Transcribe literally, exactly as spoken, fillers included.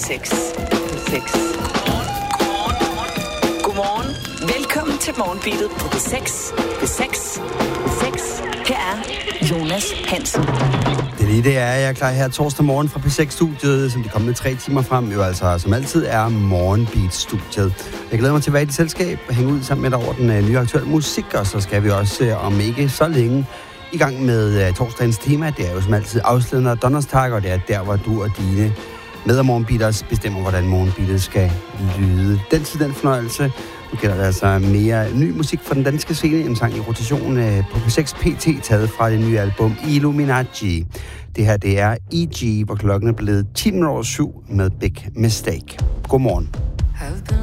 seks. seks. Godmorgen. Velkommen til Morgenbeatet på P seks. P seks. P seks. Her er Jonas Hansen. Det er lige det, er jeg er klar her torsdag morgen fra P seks-studiet, som de kommende tre timer frem jo altså som altid er Morgenbeat-studiet. Jeg glæder mig til at være i dit selskab og hænge ud sammen med dig over den uh, nye aktuelle musik, og så skal vi også uh, om ikke så længe i gang med uh, torsdagens tema. Det er jo som altid afslødende og donnerstag, og det er der, hvor du og dine med- og morgenbeaters bestemmer, hvordan morgenbeatet skal lyde. Den tid, den fornøjelse. Nu gælder der altså mere ny musik fra den danske scene, en sang i rotation uh, på P seks P T, taget fra det nye album Illuminati. Det her, det er E G, hvor klokken er blevet ti minutter over syv med Big Mistake. Godmorgen.